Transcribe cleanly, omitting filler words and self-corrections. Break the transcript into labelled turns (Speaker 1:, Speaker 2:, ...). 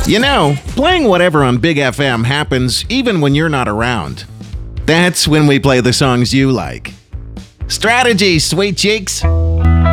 Speaker 1: You know, playing whatever on Big FM happens even when you're not around. That's when we play the songs you like. Strategy, sweet cheeks!